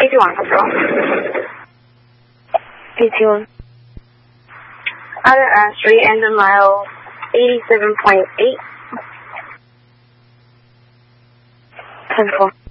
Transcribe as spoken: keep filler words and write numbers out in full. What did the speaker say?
eighty-one, Control. eighty-one. Other Astray, end of mile eighty-seven point eight. ten four.